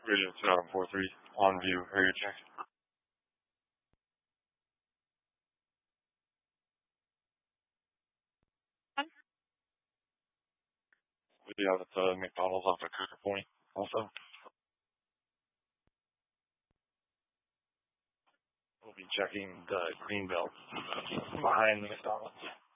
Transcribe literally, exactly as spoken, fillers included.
Radio seven four three on view, area check. We have at the McDonald's off of Cooker Point also. We'll be checking the green belt behind the McDonald's.